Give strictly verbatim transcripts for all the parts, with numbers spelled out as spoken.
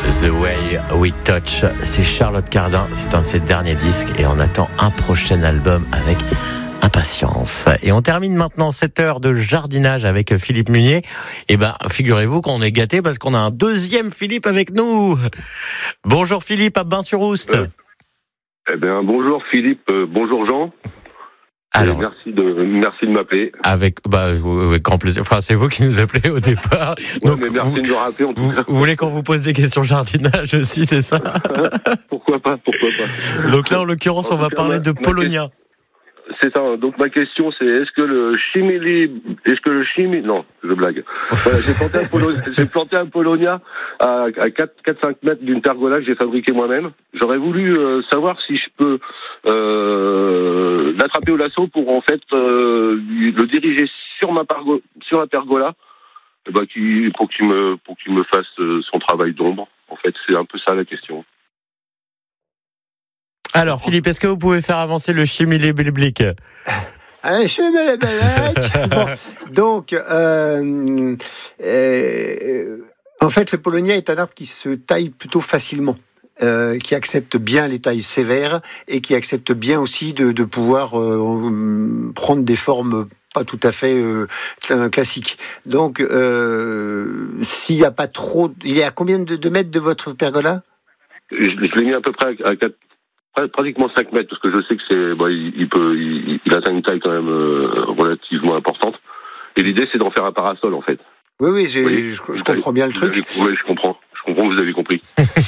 The Way We Touch, c'est Charlotte Cardin, c'est un de ses derniers disques et on attend un prochain album avec impatience. Et on termine maintenant cette heure de jardinage avec Philippe Munier. Et ben, figurez-vous qu'on est gâtés parce qu'on a un deuxième Philippe avec nous. Bonjour Philippe à Bain-sur-Oust. Euh, eh bien, bonjour Philippe, euh, bonjour Jean. Alors, merci de merci de m'appeler. Avec bah avec grand plaisir. Enfin, c'est vous qui nous appelez au départ. Ouais, donc, mais merci vous, de me rappeler. En tout vous, cas. vous voulez qu'on vous pose des questions jardinage aussi, c'est ça? Pourquoi pas, pourquoi pas. Donc là, en l'occurrence, en on va cas, parler ma, de Paulownia. C'est ça. Donc ma question, c'est est-ce que le chimili, est-ce que le chimili, non, je blague. Voilà, j'ai planté un Paulownia, j'ai planté un Paulownia à, à quatre à cinq mètres d'une pergola que j'ai fabriquée moi-même. J'aurais voulu euh, savoir si je peux euh, l'attraper au lasso pour en fait euh, le diriger sur ma pargo, sur la pergola, et ben, qui, pour qu'il me pour qu'il me fasse euh, son travail d'ombre. En fait, c'est un peu ça la question. Alors Philippe, est-ce que vous pouvez faire avancer le chimili-bliblic? Allez, chimili-bliblic. Bon, donc, euh, euh, en fait, le Paulownia est un arbre qui se taille plutôt facilement. Euh, qui accepte bien les tailles sévères et qui accepte bien aussi de, de pouvoir euh, prendre des formes pas tout à fait euh, classiques. Donc, euh, s'il n'y a pas trop... Il est à combien de, de mètres de votre pergola? Je, je l'ai mis à peu près à quatre, pratiquement cinq mètres, parce que je sais que c'est, bah, il, il peut, il, il atteint une taille quand même euh, relativement importante. Et l'idée, c'est d'en faire un parasol, en fait. Oui, oui, j'ai, oui, je, je comprends bien le truc. Oui, je comprends. Je comprends, vous avez compris.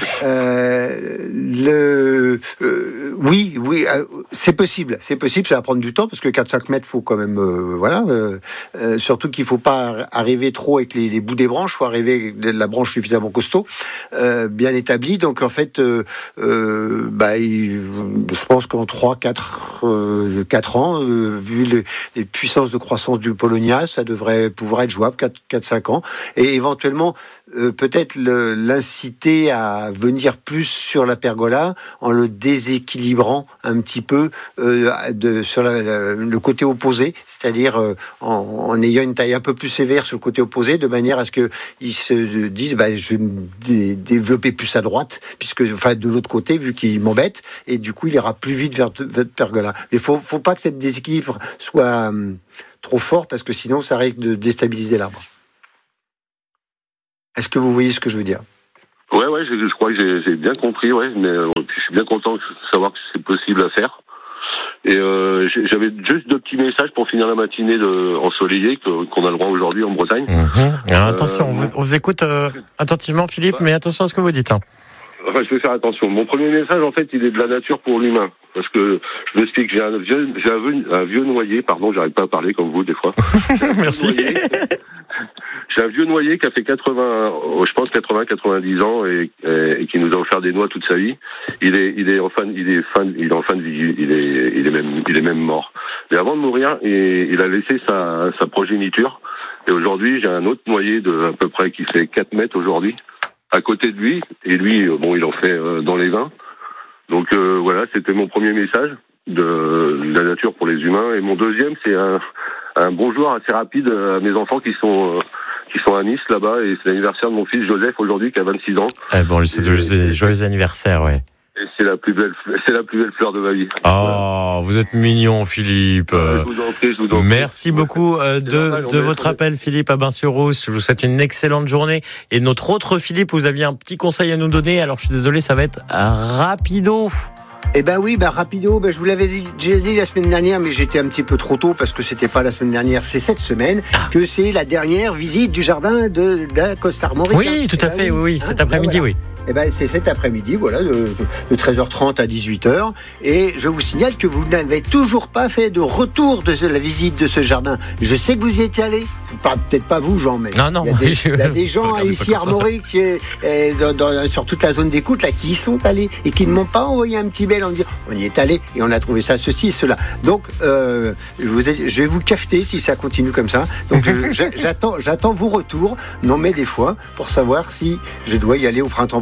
euh, le, euh, oui, oui, euh, c'est possible. C'est possible, ça va prendre du temps, parce que quatre à cinq mètres, faut quand même... Euh, voilà. Euh, euh, surtout qu'il ne faut pas arriver trop avec les, les bouts des branches, il faut arriver avec la branche suffisamment costaud, euh, bien établie. Donc, en fait, euh, euh, bah, il, je pense qu'en trois quatre ans, euh, vu les, les puissances de croissance du Paulownia, ça devrait pouvoir être jouable, quatre à cinq ans. Et éventuellement, euh, peut-être le, l'inciter à venir plus sur la pergola en le déséquilibrant un petit peu euh, de, sur la, la, le côté opposé, c'est-à-dire euh, en, en ayant une taille un peu plus sévère sur le côté opposé, de manière à ce qu'ils se disent bah, je vais me dé- développer plus à droite, puisque, enfin de l'autre côté, vu qu'il m'embête, et du coup il ira plus vite vers votre pergola. Mais il ne faut, faut pas que cette déséquilibre soit hum, trop fort, parce que sinon ça risque de déstabiliser l'arbre. Est-ce que vous voyez ce que je veux dire? Ouais, ouais, je, je crois que j'ai, j'ai bien compris, ouais, mais euh, je suis bien content de savoir que c'est possible à faire. Et euh, j'avais juste deux petits messages pour finir la matinée de, ensoleillée que, qu'on a le droit aujourd'hui en Bretagne. Mmh. Alors, attention, euh, on, vous, on vous écoute euh, attentivement, Philippe, ouais. Mais attention à ce que vous dites. Hein. Enfin, je vais faire attention. Mon premier message, en fait, il est de la nature pour l'humain. Parce que, je vous explique, j'ai un vieux, j'ai un vieux, un vieux noyer, pardon, j'arrive pas à parler comme vous, des fois. Merci. Noyer, j'ai un vieux noyer qui a fait quatre-vingts, je pense quatre-vingts, quatre-vingt-dix ans et, et, et qui nous a offert des noix toute sa vie. Il est, il est en fin, il est fin, il est en fin de vie, il est, il est même, il est même mort. Mais avant de mourir, il, il a laissé sa, sa progéniture. Et aujourd'hui, j'ai un autre noyer de, à peu près, qui fait quatre mètres aujourd'hui, à côté de lui. Et lui, bon, il en fait euh, dans les vingt. Donc, euh, voilà, c'était mon premier message de, de la nature pour les humains. Et mon deuxième, c'est un, un bonjour assez rapide à mes enfants qui sont, euh, qui sont à Nice, là-bas, et c'est l'anniversaire de mon fils Joseph, aujourd'hui, qui a vingt-six ans. Eh bon, c'est joyeux, joyeux anniversaire, ouais. Et c'est la plus belle, c'est la plus belle fleur de ma vie. Oh, voilà. Vous êtes mignon, Philippe. Je vous en prie, je vous en prie. Merci beaucoup euh, de, normal, de votre appel, Philippe, à Bain-sur-Oust. Je vous souhaite une excellente journée. Et notre autre Philippe, vous aviez un petit conseil à nous donner. Alors, je suis désolé, ça va être rapido. Eh ben oui, ben rapido, ben je vous l'avais dit, j'ai dit la semaine dernière, mais j'étais un petit peu trop tôt parce que c'était pas la semaine dernière, c'est cette semaine que c'est la dernière visite du jardin de, de Costa-Armoricain. Oui, tout à ben fait, oui, oui, hein, cet après-midi, ben voilà. oui. Eh ben, c'est cet après-midi, voilà, de, de treize heures trente à dix-huit heures. Et je vous signale que vous n'avez toujours pas fait de retour de la visite de ce jardin. Je sais que vous y étiez allé. Pas, peut-être pas vous, Jean, mais non, non, il y a des, je... il y a des gens ici à Armorique, qui est, est, dans, dans, sur toute la zone d'écoute, là, qui y sont allés et qui ne m'ont pas envoyé un petit mail en me disant on y est allé et on a trouvé ça, ceci et cela. Donc, euh, je, vous ai, je vais vous cafeter si ça continue comme ça. Donc, je, j'attends, j'attends vos retours, non mais des fois, pour savoir si je dois y aller au printemps prochain.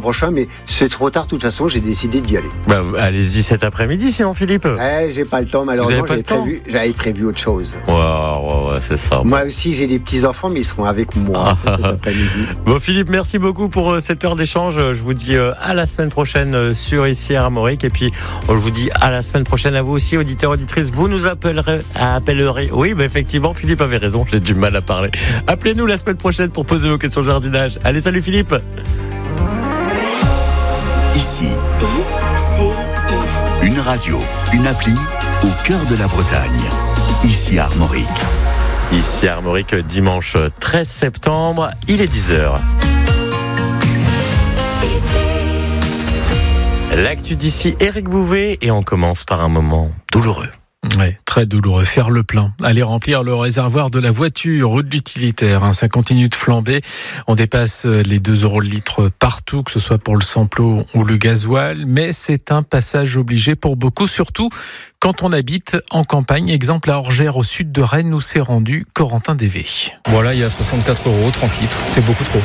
prochain, mais c'est trop tard. De toute façon, j'ai décidé d'y aller. Bah, allez-y cet après-midi, sinon, Philippe. Eh, j'ai pas le temps, malheureusement. J'avais prévu, j'avais prévu autre chose. Ouais, ouais, ouais, c'est ça. Moi aussi, j'ai des petits-enfants, mais ils seront avec moi cet après-midi. Bon, Philippe, merci beaucoup pour euh, cette heure d'échange. Je vous dis euh, à la semaine prochaine euh, sur Ici Armorique. Et puis, je vous dis à la semaine prochaine à vous aussi, auditeurs, auditrices. Vous nous appellerez, appellerez. Oui, bah, effectivement, Philippe avait raison. J'ai du mal à parler. Appelez-nous la semaine prochaine pour poser vos questions de jardinage. Allez, salut Philippe. Ici, une radio, une appli au cœur de la Bretagne. Ici Armorique. Ici Armorique, dimanche treize septembre, il est dix heures. L'actu d'ici, Éric Bouvet, et on commence par un moment douloureux. Ouais, très douloureux. Faire le plein, aller remplir le réservoir de la voiture ou de l'utilitaire. Hein, ça continue de flamber. On dépasse les deux euros le litre partout, que ce soit pour le samplon ou le gasoil. Mais c'est un passage obligé pour beaucoup, surtout quand on habite en campagne. Exemple à Orgères, au sud de Rennes, où s'est rendu Corentin Dévé. Voilà, il y a soixante-quatre euros, trente litres. C'est beaucoup trop.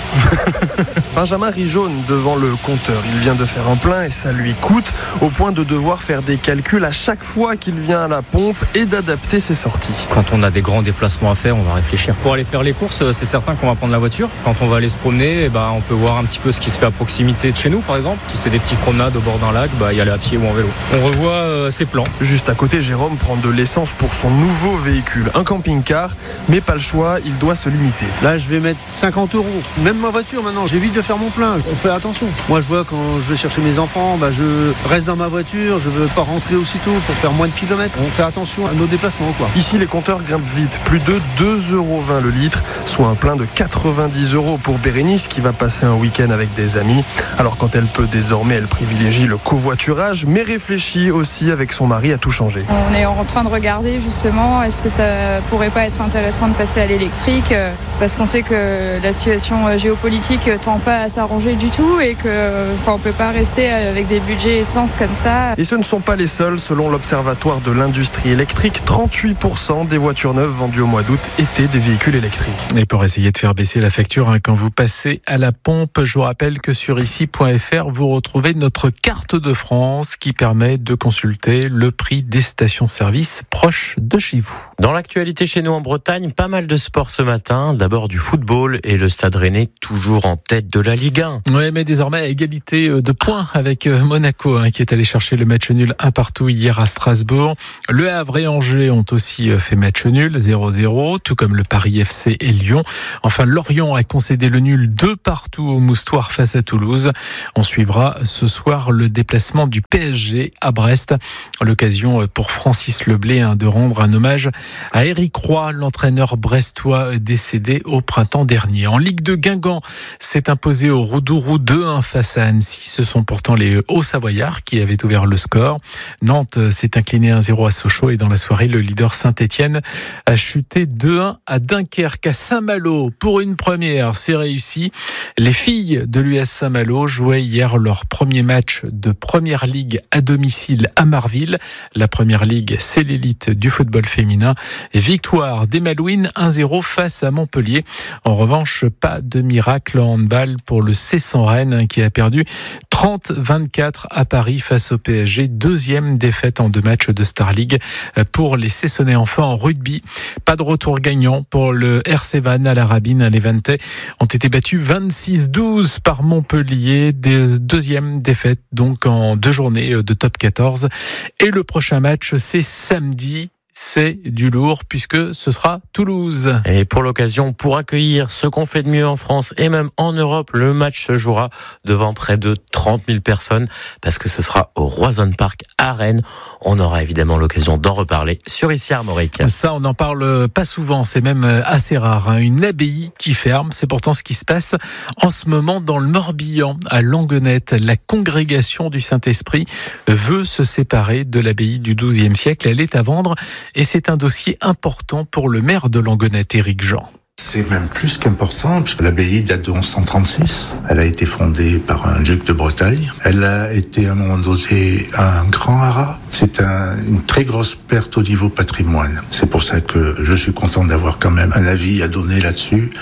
Benjamin rit jaune devant le compteur. Il vient de faire un plein et ça lui coûte au point de devoir faire des calculs à chaque fois qu'il vient à la pompe et d'adapter ses sorties. Quand on a des grands déplacements à faire, on va réfléchir. Pour aller faire les courses, c'est certain qu'on va prendre la voiture. Quand on va aller se promener, eh ben, on peut voir un petit peu ce qui se fait à proximité de chez nous, par exemple. Si c'est des petites promenades au bord d'un lac, bah, y aller à pied ou en vélo. On revoit euh, ses plans. Juste à côté, Jérôme prend de l'essence pour son nouveau véhicule, un camping-car, mais pas le choix, il doit se limiter. Là, je vais mettre cinquante euros. Même ma voiture, maintenant, j'évite de faire mon plein. On fait attention. Moi, je vois quand je vais chercher mes enfants, bah, je reste dans ma voiture, je veux pas rentrer aussitôt pour faire moins de kilomètres. On fait attention à nos déplacements, quoi. Ici, les compteurs grimpent vite, plus de deux euros vingt le litre, soit un plein de quatre-vingt-dix euros pour Bérénice qui va passer un week-end avec des amis. Alors quand elle peut désormais, elle privilégie le covoiturage, mais réfléchit aussi avec son mari à tout changer. On est en train de regarder justement, est-ce que ça pourrait pas être intéressant de passer à l'électrique, parce qu'on sait que la situation géopolitique tend pas à s'arranger du tout et que, enfin, on peut pas rester avec des budgets essence comme ça. Et ce ne sont pas les seuls. Selon l'Observatoire de l'industrie électrique, trente-huit pour cent des voitures neuves vendues au mois d'août étaient des véhicules électriques. Et pour essayer de faire baisser la facture, hein, quand vous passez à la pompe, je vous rappelle que sur ici point f r, vous retrouvez notre carte de France qui permet de consulter le prix des stations-service proches de chez vous. Dans l'actualité chez nous en Bretagne, pas mal de sport ce matin. D'abord du football et le Stade Rennais toujours en tête de la Ligue un. Oui, mais désormais à égalité de points avec Monaco, hein, qui est allé chercher le match nul un partout hier à Strasbourg. Le Havre et Angers ont aussi fait match nul zéro zéro, tout comme le Paris F C et Lyon. Enfin, Lorient a concédé le nul deux partout au Moustoir face à Toulouse. On suivra ce soir le déplacement du P S G à Brest. L'occasion pour Francis Leblé hein, de rendre un hommage à Éric Roy, l'entraîneur brestois décédé au printemps dernier. En Ligue deux, Guingamp s'est imposé au Roudourou deux un face à Annecy. Ce sont pourtant les Hauts-Savoyards qui avaient ouvert le score. Nantes s'est incliné un zéro à Sochaux et dans la soirée, le leader Saint-Étienne a chuté deux un à Dunkerque. À Saint-Malo, pour une première, c'est réussi. Les filles de l'U S Saint-Malo jouaient hier leur premier match de Première Ligue à domicile à Marville. La Première Ligue, c'est l'élite du football féminin. Et victoire des Malouines un zéro face à Montpellier. En revanche, pas de miracle en handball pour le Cessan-Rennes qui a perdu trente vingt-quatre à Paris face au P S G. Deuxième défaite en deux matchs de Star League pour les Cessonnais. Enfin, en rugby, pas de retour gagnant pour le R C Vannes à la Rabine. Les Vantais ont été battus vingt-six douze par Montpellier. Des deuxième défaite donc en deux journées de top quatorze. Et le prochain match, c'est samedi. C'est du lourd puisque ce sera Toulouse. Et pour l'occasion, pour accueillir ce qu'on fait de mieux en France et même en Europe, le match se jouera devant près de trente mille personnes parce que ce sera au Roison Park à Rennes. On aura évidemment l'occasion d'en reparler sur Ici Armorique. Ça, on n'en parle pas souvent, c'est même assez rare. Hein. Une abbaye qui ferme, c'est pourtant ce qui se passe en ce moment dans le Morbihan, à Langonette. La congrégation du Saint-Esprit veut se séparer de l'abbaye du douzième siècle. Elle est à vendre. Et c'est un dossier important pour le maire de Langonette, Éric Jean. C'est même plus qu'important, parce que l'abbaye date de onze cent trente-six. Elle a été fondée par un duc de Bretagne. Elle a été à un moment donné un grand haras. C'est un, une très grosse perte au niveau patrimoine. C'est pour ça que je suis content d'avoir quand même un avis à donner là-dessus,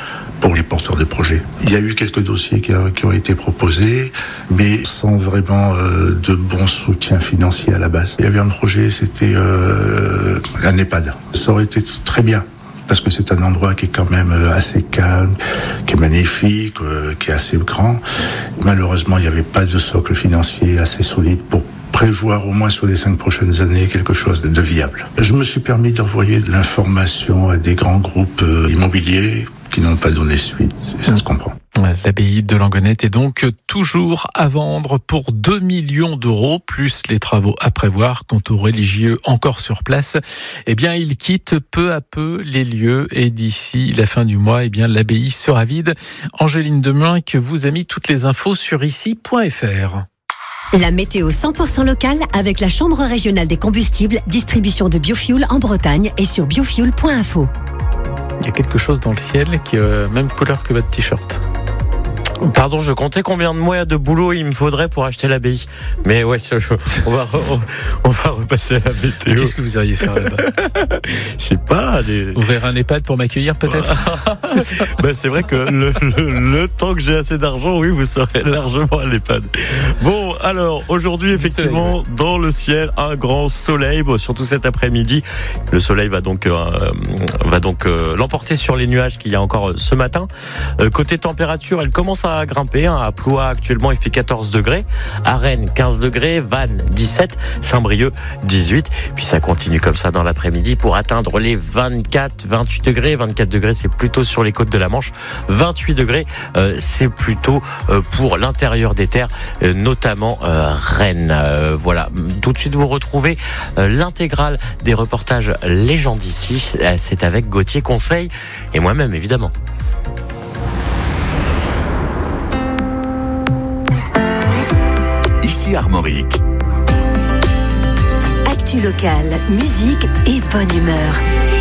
pour les porteurs de projets. Il y a eu quelques dossiers qui, a, qui ont été proposés, mais sans vraiment euh, de bon soutien financier à la base. Il y avait un projet, c'était euh, un EHPAD. Ça aurait été très bien, parce que c'est un endroit qui est quand même assez calme, qui est magnifique, euh, qui est assez grand. Malheureusement, il n'y avait pas de socle financier assez solide pour prévoir au moins sur les cinq prochaines années quelque chose de viable. Je me suis permis d'envoyer de l'information à des grands groupes immobiliers qui n'ont pas donné suite, et ça se comprend. L'abbaye de Langonette est donc toujours à vendre pour deux millions d'euros, plus les travaux à prévoir. Quant aux religieux encore sur place, eh bien, ils quittent peu à peu les lieux et d'ici la fin du mois, eh bien, l'abbaye sera vide. Angéline Demeunck vous a mis toutes les infos sur ici point f r. La météo cent pour cent locale avec la Chambre régionale des combustibles, distribution de biofuel en Bretagne et sur biofuel point info. Il y a quelque chose dans le ciel qui est euh, même couleur que votre t-shirt. Pardon, je comptais combien de mois de boulot il me faudrait pour acheter l'abbaye. Mais ouais, je, je, on, va, on, on va repasser à la météo. Qu'est-ce que vous iriez faire là-bas? Je sais pas. Des... Ouvrir un EHPAD pour m'accueillir peut-être? C'est ça. Ben, c'est vrai que le, le, le temps que j'ai assez d'argent, oui, vous serez largement à l'EHPAD. Bon, alors, aujourd'hui, effectivement, soleil, ouais. Dans le ciel, un grand soleil, bon, surtout cet après-midi. Le soleil va donc, euh, va donc euh, l'emporter sur les nuages qu'il y a encore ce matin. Euh, côté température, elle commence à à grimper. À Ploie, actuellement, il fait quatorze degrés. À Rennes, quinze degrés. Vannes, dix-sept. Saint-Brieuc, dix-huit. Puis ça continue comme ça dans l'après-midi pour atteindre les vingt-quatre, vingt-huit degrés. vingt-quatre degrés, c'est plutôt sur les côtes de la Manche. vingt-huit degrés, euh, c'est plutôt euh, pour l'intérieur des terres, euh, notamment euh, Rennes. Euh, voilà. Tout de suite, vous retrouvez euh, l'intégrale des reportages Les gens d'ici. C'est avec Gauthier Conseil et moi-même, évidemment. Ici Armorique. Actu locale, musique et bonne humeur.